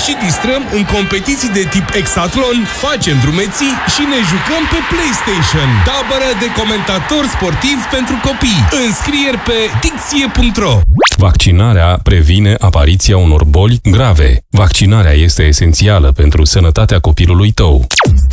și distrăm în competiții de tip Exatlon, facem drumeții și ne jucăm pe PlayStation. Tabără de comentatori sportivi pentru copii. Înscrieri pe dicție.ro. Vaccinarea previne apariția unor boli grave. Vaccinarea este esențială pentru sănătatea copilului tău.